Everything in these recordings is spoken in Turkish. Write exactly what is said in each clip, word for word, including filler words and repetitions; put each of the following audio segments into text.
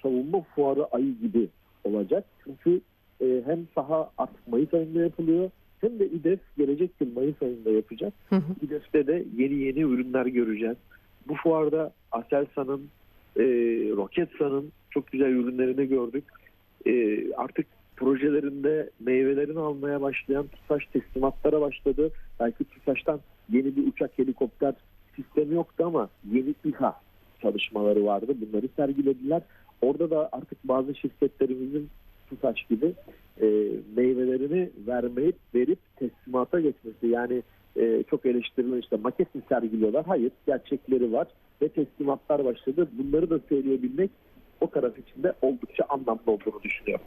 savunma fuarı ayı gibi olacak. Çünkü e, hem saha artık Mayıs ayında yapılıyor, hem de İDEF gelecek yıl Mayıs ayında yapacak. Hı hı. İDEF'te de yeni yeni ürünler göreceğiz. Bu fuarda Aselsan'ın, e, Roketsan'ın çok güzel ürünlerini gördük. E, artık projelerinde meyvelerini almaya başlayan TUSAŞ teslimatlara başladı. Belki TUSAŞ'tan yeni bir uçak, helikopter sistemi yoktu ama yeni İHA çalışmaları vardı. Bunları sergilediler. Orada da artık bazı şirketlerimizin TUSAŞ gibi e, meyvelerini vermeyip verip teslimata geçmesi. Yani e, çok eleştirilen işte maket mi sergiliyorlar? Hayır, gerçekleri var ve teslimatlar başladı. Bunları da söyleyebilmek o taraf içinde oldukça anlamlı olduğunu düşünüyorum.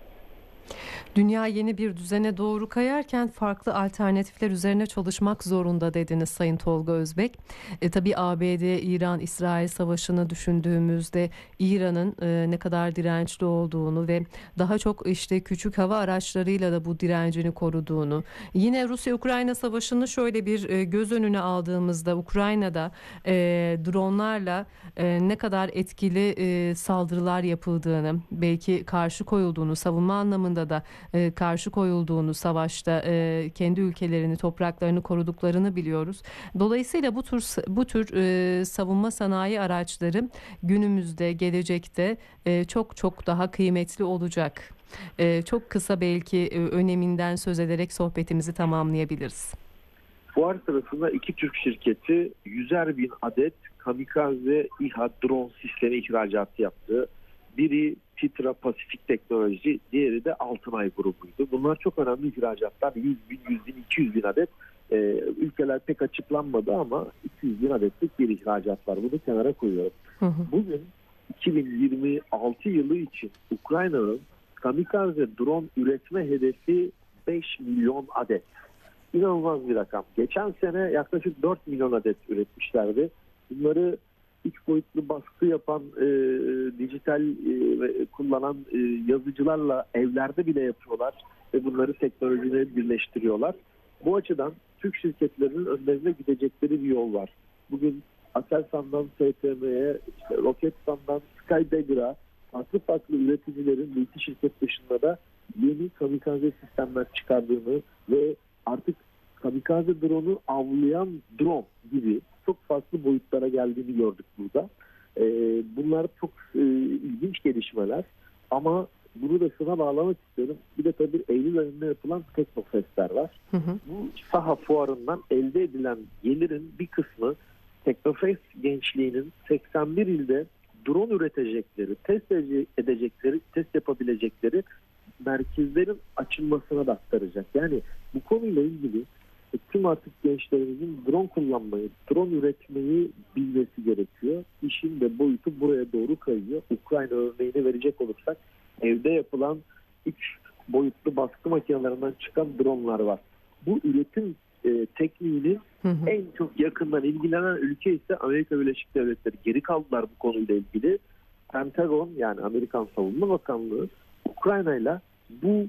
Dünya yeni bir düzene doğru kayarken farklı alternatifler üzerine çalışmak zorunda dediniz Sayın Tolga Özbek. E, tabii A B D-İran-İsrail savaşını düşündüğümüzde İran'ın e, ne kadar dirençli olduğunu ve daha çok işte küçük hava araçlarıyla da bu direncini koruduğunu, yine Rusya-Ukrayna savaşını şöyle bir e, göz önüne aldığımızda Ukrayna'da e, dronlarla e, ne kadar etkili e, saldırılar yapıldığını, belki karşı koyulduğunu, savunma anlamında da e, karşı koyulduğunu, savaşta e, kendi ülkelerini, topraklarını koruduklarını biliyoruz. Dolayısıyla bu tür bu tür e, savunma sanayi araçları günümüzde, gelecekte e, çok çok daha kıymetli olacak. E, çok kısa belki e, öneminden söz ederek sohbetimizi tamamlayabiliriz. Fuar sırasında iki Türk şirketi yüzer bin adet kamikaze İHA drone sistemi ihracatı yaptı. Biri Titra Pasifik Teknoloji, diğeri de Altınay grubuydu. Bunlar çok önemli ihracatlar. yüz bin, yüz bin, iki yüz bin adet. Ee, ülkeler pek açıklanmadı ama iki yüz bin adetlik bir ihracat var. Bunu kenara koyuyorum. Hı hı. Bugün iki bin yirmi altı yılı için Ukrayna'nın kamikaze drone üretme hedefi beş milyon adet. İnanılmaz bir rakam. Geçen sene yaklaşık dört milyon adet üretmişlerdi. Bunları üç boyutlu baskı yapan, e, dijital e, kullanan e, yazıcılarla evlerde bile yapıyorlar ve bunları teknolojileri birleştiriyorlar. Bu açıdan Türk şirketlerinin önlerine gidecekleri bir yol var. Bugün Aselsan'dan S T M'ye, işte Roketsan'dan Skydagger'a farklı farklı üreticilerin bu iki şirket dışında da yeni kamikaze sistemler çıkardığını ve artık kamikaze drone'u avlayan drone gibi çok farklı boyutlara geldiğini gördük burada. Ee, bunlar çok e, ilginç gelişmeler ama bunu da şuna bağlamak istiyorum. Bir de tabii Eylül ayında yapılan Teknofestler var. Hı hı. Bu saha fuarından elde edilen gelirin bir kısmı Teknofest gençliğinin seksen bir ilde drone üretecekleri, test edecekleri, test yapabilecekleri merkezlerin açılmasına da aktaracak. Yani bu konuyla ilgili tüm artık gençlerimizin drone kullanmayı, drone üretmeyi bilmesi gerekiyor. İşin de boyutu buraya doğru kayıyor. Ukrayna örneğini verecek olursak evde yapılan üç boyutlu baskı makinelerinden çıkan dronlar var. Bu üretim e, tekniğinin hı hı. en çok yakından ilgilenen ülke ise Amerika Birleşik Devletleri. Geri kaldılar bu konuyla ilgili. Pentagon, yani Amerikan Savunma Bakanlığı Ukrayna'yla bu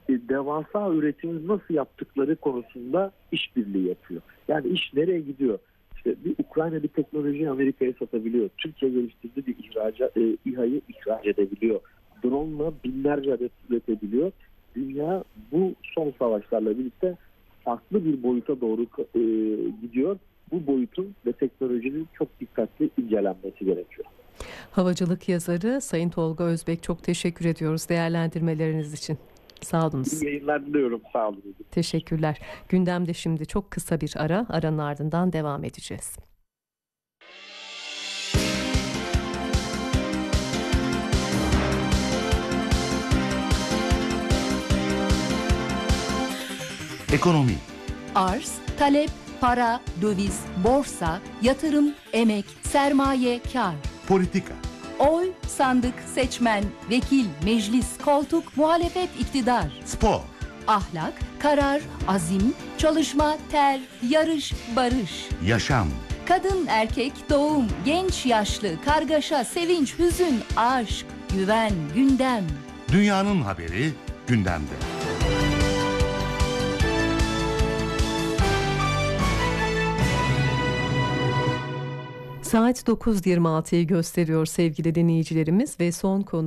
devasa üretimi nasıl yaptıkları konusunda işbirliği yapıyor. Yani iş nereye gidiyor? İşte bir Ukrayna bir teknolojiyi Amerika'ya satabiliyor. Türkiye geliştirdiği bir ihraca, e, İHA'yı ihraç edebiliyor. Drone'la binlerce adet üretebiliyor. Dünya bu son savaşlarla birlikte farklı bir boyuta doğru e, gidiyor. Bu boyutun ve teknolojinin çok dikkatli incelenmesi gerekiyor. Havacılık yazarı Sayın Tolga Özbek, çok teşekkür ediyoruz değerlendirmeleriniz için. Sağ olunuz. İyi yayınlar diliyorum. Sağ olun. Teşekkürler. Gündemde şimdi çok kısa bir ara. Aranın ardından devam edeceğiz. Ekonomi. Arz, talep, para, döviz, borsa, yatırım, emek, sermaye, kar. Politika. Oy, sandık, seçmen, vekil, meclis, koltuk, muhalefet, iktidar. Spor. Ahlak, karar, azim, çalışma, ter, yarış, barış. Yaşam. Kadın, erkek, doğum, genç, yaşlı, kargaşa, sevinç, hüzün, aşk, güven, gündem. Dünyanın haberi gündemde. Saat dokuz yirmi altıyı gösteriyor sevgili dinleyicilerimiz ve son konu